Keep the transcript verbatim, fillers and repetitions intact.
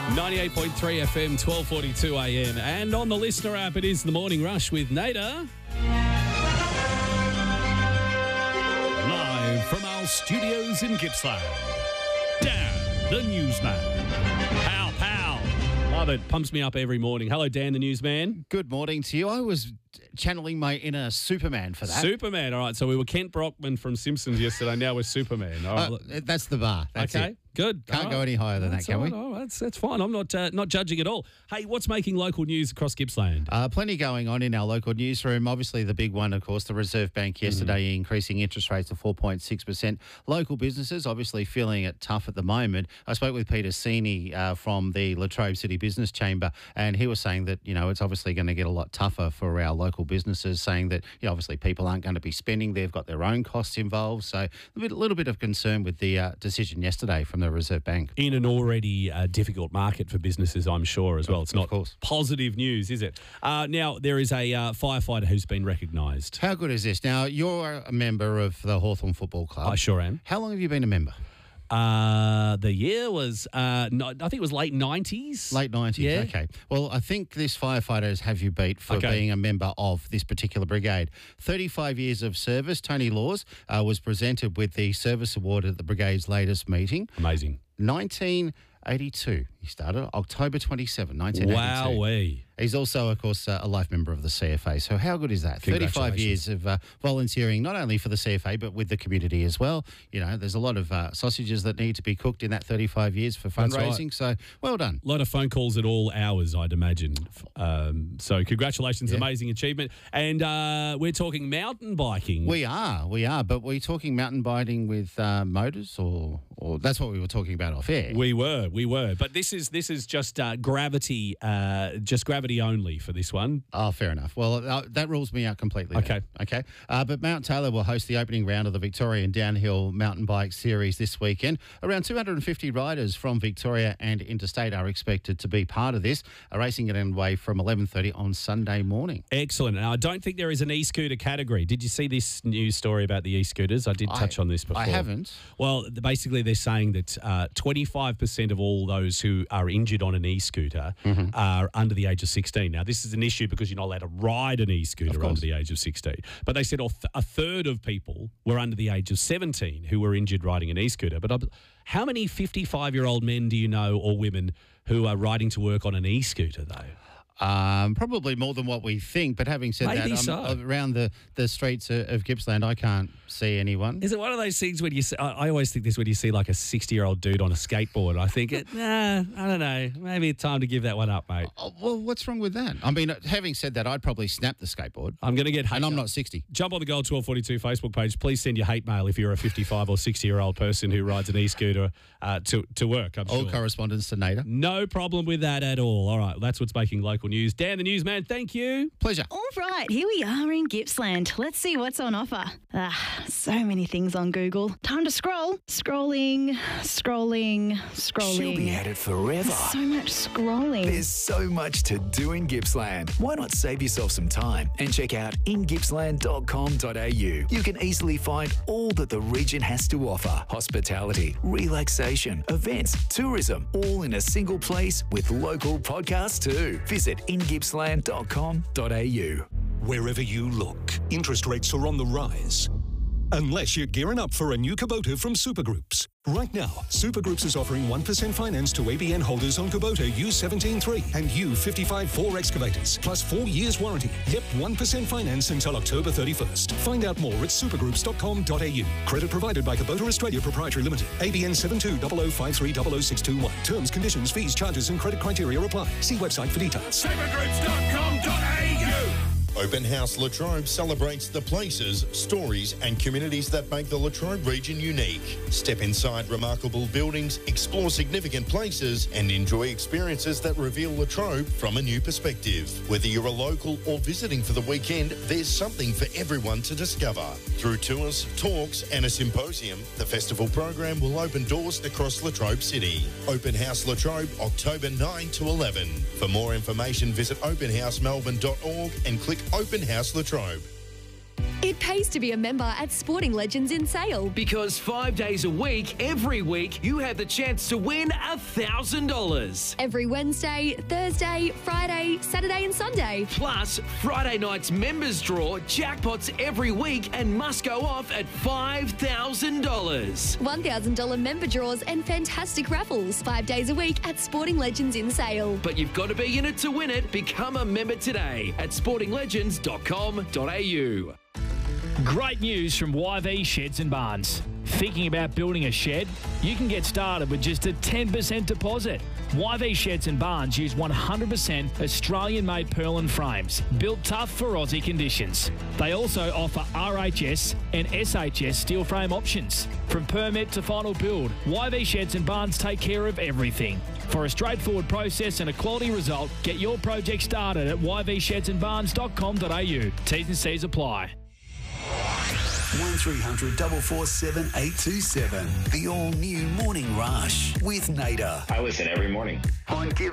ninety-eight point three F M, twelve forty-two A M. And on the Listener app, it is The Morning Rush with Nader. Live from our studios in Gippsland. Dan, the newsman. Pow, pow. Love it. Pumps me up every morning. Hello, Dan, the newsman. Good morning to you. I was channeling my inner Superman for that. Superman. All right. So we were Kent Brockman from Simpsons yesterday. Now we're Superman. All right. Uh, that's the bar. That's okay. it. Good. Can't all go right. any higher than that's that, can all we? right. All right. That's, that's fine. I'm not uh, not judging at all. Hey, what's making local news across Gippsland? Uh, plenty going on in our local newsroom. Obviously, the big one, of course, the Reserve Bank yesterday mm. increasing interest rates to four point six percent. Local businesses obviously feeling it tough at the moment. I spoke with Peter Sini uh, from the Latrobe City Business Chamber, and he was saying that, you know, it's obviously going to get a lot tougher for our local businesses, saying that, you know, obviously people aren't going to be spending. They've got their own costs involved. So a bit, little bit of concern with the uh, decision yesterday from the Reserve Bank. In an already uh, difficult market for businesses, I'm sure, as well. It's not positive news, is it? Uh, now, there is a uh, firefighter who's been recognised. How good is this? Now, you're a member of the Hawthorn Football Club. I sure am. How long have you been a member? Uh, the year was, uh, no, I think it was late nineties. Late nineties, yeah. Okay. Well, I think this firefighters have you beat for Okay. being a member of this particular brigade. thirty-five years of service. Tony Laws uh, was presented with the Service Award at the brigade's latest meeting. Amazing. nineteen eighty-two. He started October twenty-seventh, nineteen eighty-two. Wowee. He's also, of course, uh, a life member of the C F A. So how good is that? thirty-five years of uh, volunteering, not only for the C F A, but with the community as well. You know, there's a lot of uh, sausages that need to be cooked in that thirty-five years for fundraising. Right. So well done. A lot of phone calls at all hours, I'd imagine. Um, so congratulations, yeah. Amazing achievement. And uh, we're talking mountain biking. We are, we are. But we're talking mountain biking with uh, motors, or, or that's what we were talking about off air. We were, we were. But this is this is just uh, gravity, uh, just gravity only for this one. Oh, fair enough. Well, uh, that rules me out completely. Okay. Then. Okay. Uh, but Mount Taylor will host the opening round of the Victorian Downhill Mountain Bike Series this weekend. Around two hundred fifty riders from Victoria and interstate are expected to be part of this. A racing get underway from eleven thirty on Sunday morning. Excellent. Now, I don't think there is an e-scooter category. Did you see this news story about the e-scooters? I did touch I, on this before. I haven't. Well, basically they're saying that uh, twenty-five percent of all those who are injured on an e-scooter mm-hmm. are under the age of sixteen. Now, this is an issue because you're not allowed to ride an e-scooter under the age of sixteen. But they said a third of people were under the age of seventeen who were injured riding an e-scooter. But how many fifty-five-year-old men do you know, or women, who are riding to work on an e-scooter, though? Um, probably more than what we think, but having said Maybe that, so. um, around the, the streets of, of Gippsland, I can't see anyone. Is it one of those things when you see, I, I always think this when you see like a sixty-year-old dude on a skateboard, I think, nah, I don't know, maybe it's time to give that one up, mate. Oh, well, what's wrong with that? I mean, having said that, I'd probably snap the skateboard. I'm going to get hate. And I'm not sixty. Jump on the Gold twelve forty-two Facebook page. Please send your hate mail if you're a fifty-five or sixty-year-old person who rides an e-scooter uh, to, to work, I'm All sure. correspondence to Nader. No problem with that at all. All right, that's what's making local news. Dan, the newsman, thank you. Pleasure. All right, here we are in Gippsland. Let's see what's on offer. Ah, so many things on Google. Time to scroll. Scrolling, scrolling, scrolling. She'll be at it forever. There's so much scrolling. There's so much to do in Gippsland. Why not save yourself some time and check out in gippsland dot com dot a u. You can easily find all that the region has to offer. Hospitality, relaxation, events, tourism, all in a single place with local podcasts too. Visit in gippsland dot com dot a u. Wherever you look, interest rates are on the rise. Unless you're gearing up for a new Kubota from Supergroups. Right now, Supergroups is offering one percent finance to A B N holders on Kubota U seventeen three and U fifty-five four excavators, plus four years warranty. Yep, one percent finance until October thirty-first. Find out more at supergroups dot com dot a u. Credit provided by Kubota Australia Proprietary Limited. A B N seven two zero zero five three zero zero six two one. Terms, conditions, fees, charges and credit criteria apply. See website for details. supergroups dot com dot a u. Open House Latrobe celebrates the places, stories and communities that make the Latrobe region unique. Step inside remarkable buildings, explore significant places and enjoy experiences that reveal Latrobe from a new perspective. Whether you're a local or visiting for the weekend, there's something for everyone to discover. Through tours, talks and a symposium, the festival program will open doors across Latrobe City. Open House Latrobe, October ninth to eleventh. For more information, visit open house melbourne dot org and click Open House Latrobe. It pays to be a member at Sporting Legends in Sale. Because five days a week, every week, you have the chance to win one thousand dollars. Every Wednesday, Thursday, Friday, Saturday and Sunday. Plus, Friday night's members draw jackpots every week and must go off at five thousand dollars. one thousand dollars member draws and fantastic raffles. Five days a week at Sporting Legends in Sale. But you've got to be in it to win it. Become a member today at sporting legends dot com dot a u. Great news from Y V Sheds and Barns. Thinking about building a shed? You can get started with just a ten percent deposit. Y V Sheds and Barns use one hundred percent Australian-made Perlin frames, built tough for Aussie conditions. They also offer R H S and S H S steel frame options. From permit to final build, Y V Sheds and Barns take care of everything. For a straightforward process and a quality result, get your project started at y v sheds and barns dot com dot a u. T's and C's apply. one three hundred four four seven eight two seven. The all-new Morning Rush with Nader. I listen every morning. On Gibbs